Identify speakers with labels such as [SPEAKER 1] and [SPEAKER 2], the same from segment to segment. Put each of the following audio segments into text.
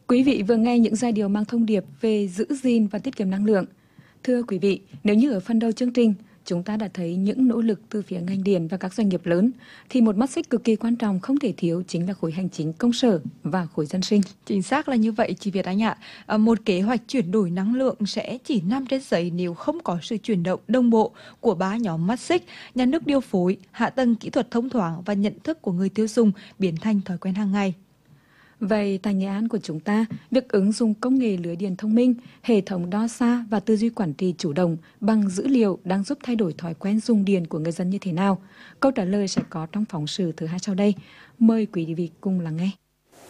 [SPEAKER 1] Quý vị vừa nghe những giai điệu mang thông điệp về giữ gìn và tiết kiệm năng lượng. Thưa quý vị, nếu như ở phần đầu chương trình, chúng ta đã thấy những nỗ lực từ phía ngành điện và các doanh nghiệp lớn, thì một mắt xích cực kỳ quan trọng không thể thiếu chính là khối hành chính công sở và khối dân sinh.
[SPEAKER 2] Chính xác là như vậy chị Việt Anh ạ. Một kế hoạch chuyển đổi năng lượng sẽ chỉ nằm trên giấy nếu không có sự chuyển động đồng bộ của ba nhóm mắt xích: nhà nước điều phối, hạ tầng kỹ thuật thông thoáng và nhận thức của người tiêu dùng biến thành thói quen hàng ngày.
[SPEAKER 1] Vậy tại Nghệ An của chúng ta, việc ứng dụng công nghệ lưới điện thông minh, hệ thống đo xa và tư duy quản trị chủ động bằng dữ liệu đang giúp thay đổi thói quen dùng điện của người dân như thế nào? Câu trả lời sẽ có trong phóng sự thứ 2 sau đây. Mời quý vị cùng lắng nghe.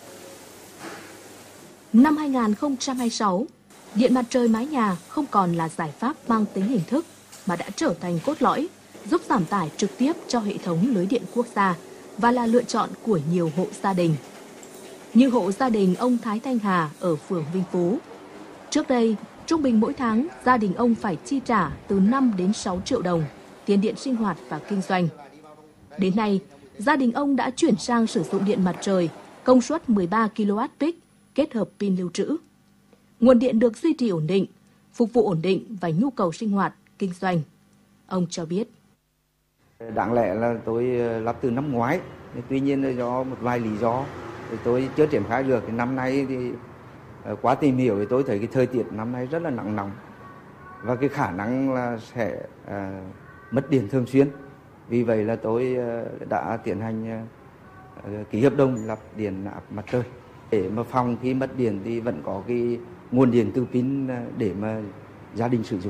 [SPEAKER 3] Năm 2026, điện mặt trời mái nhà không còn là giải pháp mang tính hình thức mà đã trở thành cốt lõi, giúp giảm tải trực tiếp cho hệ thống lưới điện quốc gia và là lựa chọn của nhiều hộ gia đình. Như hộ gia đình ông Thái Thanh Hà ở phường Vinh Phú. Trước đây, trung bình mỗi tháng, gia đình ông phải chi trả từ 5 đến 6 triệu đồng tiền điện sinh hoạt và kinh doanh. Đến nay, gia đình ông đã chuyển sang sử dụng điện mặt trời công suất 13 kWp kết hợp pin lưu trữ. Nguồn điện được duy trì ổn định, phục vụ ổn định và nhu cầu sinh hoạt, kinh doanh. Ông cho biết.
[SPEAKER 4] Đáng lẽ là tôi lắp từ năm ngoái, tuy nhiên do một vài lý do thì tôi chưa triển khai được. Năm nay thì quá tìm hiểu thì tôi thấy cái thời tiết năm nay rất là nắng nóng và cái khả năng là sẽ mất điện thường xuyên. Vì vậy là tôi đã tiến hành ký hợp đồng lắp điện áp mặt trời để mà phòng khi mất điện thì vẫn có cái nguồn điện từ pin để mà gia đình sử dụng.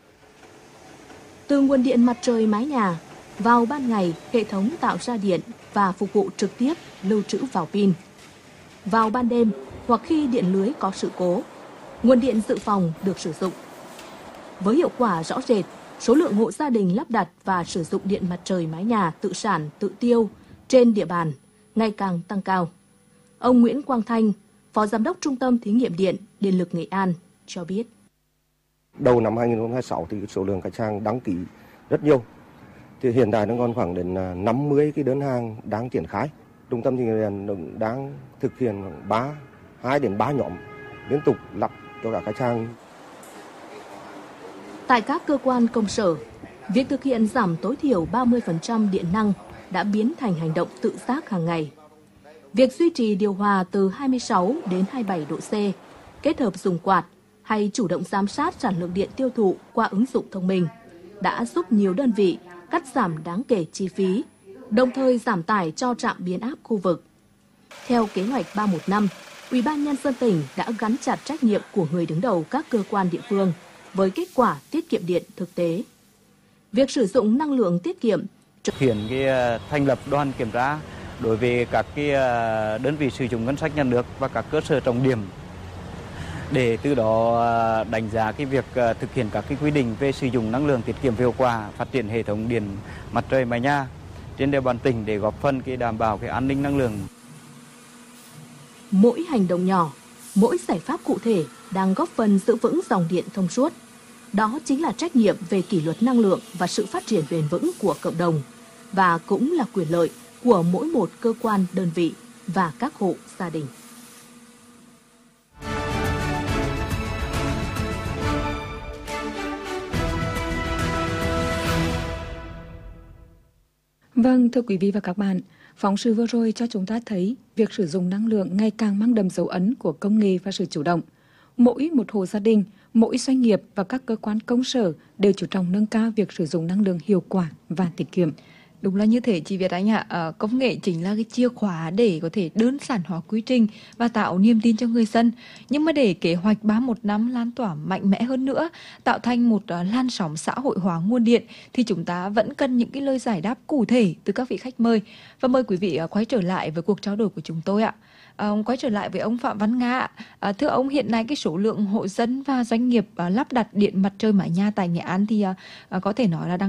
[SPEAKER 3] Từ nguồn điện mặt trời mái nhà, vào ban ngày hệ thống tạo ra điện và phục vụ trực tiếp lưu trữ vào pin. Vào ban đêm hoặc khi điện lưới có sự cố, nguồn điện dự phòng được sử dụng. Với hiệu quả rõ rệt, số lượng hộ gia đình lắp đặt và sử dụng điện mặt trời mái nhà tự sản tự tiêu trên địa bàn ngày càng tăng cao. Ông Nguyễn Quang Thanh, Phó Giám đốc Trung tâm Thí nghiệm Điện, Điện lực Nghệ An cho biết.
[SPEAKER 5] Đầu năm 2026 thì số lượng khách hàng đăng ký rất nhiều. Thì hiện tại nó còn khoảng đến 50 cái đơn hàng đang triển khai. Trung tâm Thí nghiệm Điện đang thực hiện 2 đến 3 nhóm liên tục lắp cho cả khách hàng.
[SPEAKER 3] Tại các cơ quan công sở, việc thực hiện giảm tối thiểu 30% điện năng đã biến thành hành động tự giác hàng ngày. Việc duy trì điều hòa từ 26 đến 27 độ C, kết hợp dùng quạt hay chủ động giám sát sản lượng điện tiêu thụ qua ứng dụng thông minh đã giúp nhiều đơn vị cắt giảm đáng kể chi phí, đồng thời giảm tải cho trạm biến áp khu vực. Theo kế hoạch 315, Ủy ban Nhân dân tỉnh đã gắn chặt trách nhiệm của người đứng đầu các cơ quan địa phương với kết quả tiết kiệm điện thực tế. Việc sử dụng năng lượng tiết kiệm
[SPEAKER 6] thực hiện thành lập đoàn kiểm tra đối với các đơn vị sử dụng ngân sách nhà nước và các cơ sở trọng điểm để từ đó đánh giá việc thực hiện các quy định về sử dụng năng lượng tiết kiệm hiệu quả, phát triển hệ thống điện mặt trời mái nhà trên địa bàn tỉnh để góp phần đảm bảo an ninh năng lượng.
[SPEAKER 3] Mỗi hành động nhỏ, mỗi giải pháp cụ thể đang góp phần giữ vững dòng điện thông suốt. Đó chính là trách nhiệm về kỷ luật năng lượng và sự phát triển bền vững của cộng đồng, và cũng là quyền lợi của mỗi một cơ quan, đơn vị và các hộ gia đình.
[SPEAKER 1] Vâng, thưa quý vị và các bạn, phóng sự vừa rồi cho chúng ta thấy việc sử dụng năng lượng ngày càng mang đậm dấu ấn của công nghệ và sự chủ động. Mỗi một hộ gia đình, mỗi doanh nghiệp và các cơ quan công sở đều chú trọng nâng cao việc sử dụng năng lượng hiệu quả và tiết kiệm.
[SPEAKER 2] Đúng là như thế chị Việt Anh ạ. Công nghệ chính là cái chìa khóa để có thể đơn giản hóa quy trình và tạo niềm tin cho người dân. Nhưng mà để kế hoạch 315 lan tỏa mạnh mẽ hơn nữa, tạo thành một làn sóng xã hội hóa nguồn điện, thì chúng ta vẫn cần những cái lời giải đáp cụ thể từ các vị khách mời. Và mời quý vị quay trở lại với cuộc trao đổi của chúng tôi ạ. Quay trở lại với ông Phạm Văn Nga. Thưa ông, hiện nay cái số lượng hộ dân và doanh nghiệp lắp đặt điện mặt trời mái nhà tại Nghệ An thì có thể nói là đang